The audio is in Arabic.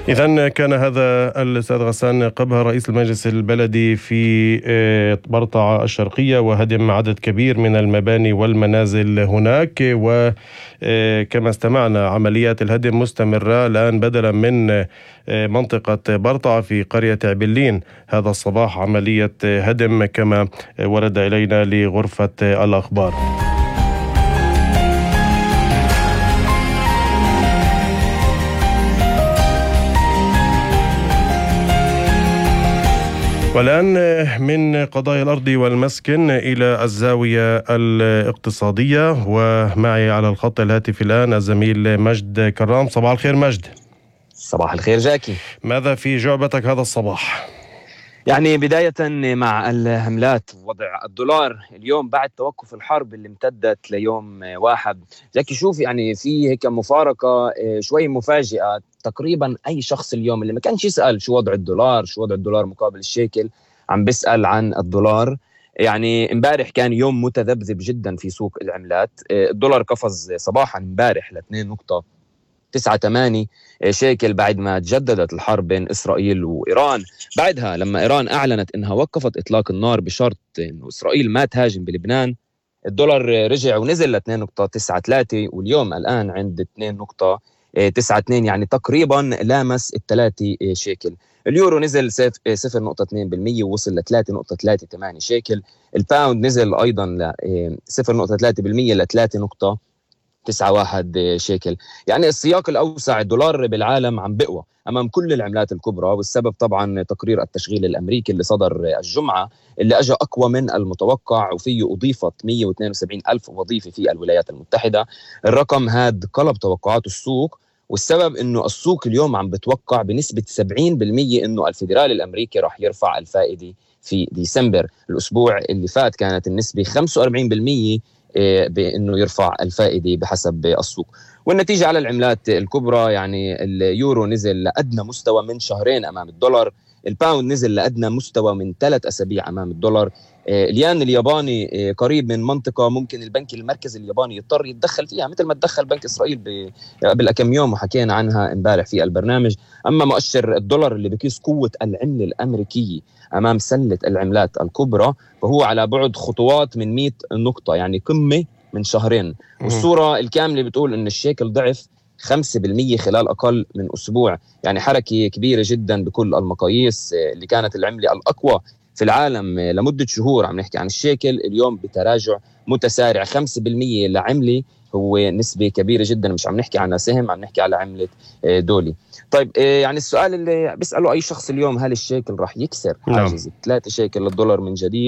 إذن كان هذا الأستاذ غسان قبها رئيس المجلس البلدي في برطعة الشرقية، وهدم عدد كبير من المباني والمنازل هناك. وكما استمعنا عمليات الهدم مستمرة الآن بدلا من منطقة برطعة في قرية عبلين هذا الصباح عملية هدم كما ورد إلينا لغرفة الأخبار. والآن من قضايا الأرض والمسكن إلى الزاوية الاقتصادية، ومعي على الخط الهاتف الآن الزميل مجد كرام. صباح الخير مجد. صباح الخير جاكي. ماذا في جعبتك هذا الصباح؟ يعني بداية مع العملات، وضع الدولار اليوم بعد توقف الحرب اللي امتدت ليوم واحد. جاكي شوف يعني في هيك مفارقة شوي مفاجئة. تقريبا أي شخص اليوم اللي ما كانش يسأل شو وضع الدولار مقابل الشيكل عم بيسأل عن الدولار. يعني امبارح كان يوم متذبذب جدا في سوق العملات. الدولار قفز صباحا امبارح ل 2.98 شيكل بعد ما تجددت الحرب بين إسرائيل وإيران. بعدها لما إيران أعلنت إنها وقفت إطلاق النار بشرط إنه إسرائيل ما تهاجم بلبنان، الدولار رجع ونزل ل 2.93 واليوم الآن عند 2.92، يعني تقريبا لامس 3 شيكل. اليورو نزل 0.2% ووصل ل 3.38 شيكل. الباوند نزل أيضا ل 0.3% ل 3.91 شيكل. يعني السياق الأوسع، الدولار بالعالم عم بقوى أمام كل العملات الكبرى، والسبب طبعا تقرير التشغيل الأمريكي اللي صدر الجمعة اللي أجى أقوى من المتوقع، وفيه أضيفت 172 ألف وظيفة في الولايات المتحدة. الرقم هاد قلب توقعات السوق، والسبب إنه السوق اليوم عم بتوقع بنسبة 70% إنه الفيدرالي الأمريكي راح يرفع الفائدة في ديسمبر. الأسبوع اللي فات كانت النسبة 45% بأنه يرفع الفائدة بحسب السوق. والنتيجة على العملات الكبرى، يعني اليورو نزل لأدنى مستوى من شهرين أمام الدولار، الباوند نزل لأدنى مستوى من 3 أسابيع أمام الدولار، اليان الياباني قريب من منطقة ممكن البنك المركزي الياباني يضطر يتدخل فيها مثل ما تدخل بنك إسرائيل قبل كم يوم وحكينا عنها امبارح في البرنامج. أما مؤشر الدولار اللي بقيس قوة العملة الأمريكية أمام سلة العملات الكبرى فهو على بعد خطوات من 100 نقطة، يعني قمة من شهرين. والصورة الكاملة بتقول إن الشيكل ضعف 5% خلال أقل من أسبوع، يعني حركة كبيرة جدا بكل المقاييس. اللي كانت العملة الأقوى في العالم لمدة شهور عم نحكي عن الشيكل، اليوم بتراجع متسارع. 5% لعملة هو نسبة كبيرة جدا، مش عم نحكي عن سهم، عم نحكي على عملة دولي. طيب يعني السؤال اللي بيسأله أي شخص اليوم، هل الشيكل راح يكسر حاجز 3 شيكل للدولار من جديد؟